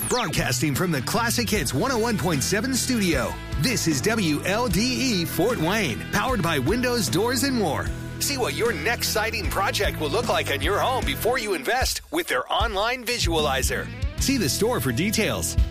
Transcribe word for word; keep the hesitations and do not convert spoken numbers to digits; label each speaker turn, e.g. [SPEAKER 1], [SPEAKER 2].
[SPEAKER 1] Broadcasting from the Classic Hits one oh one point seven studio, this is W L D E Fort Wayne, powered by Windows, Doors, and More. See what your next siding project will look like on your home before you invest with their online visualizer. See the store for details.